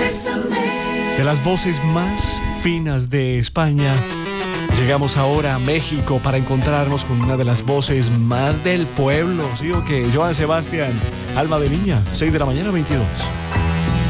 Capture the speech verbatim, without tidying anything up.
De las voces más finas de España, llegamos ahora a México para encontrarnos con una de las voces más del pueblo, ¿sí o qué? Joan Sebastián, Alma de Niña, seis de la mañana, veintidós.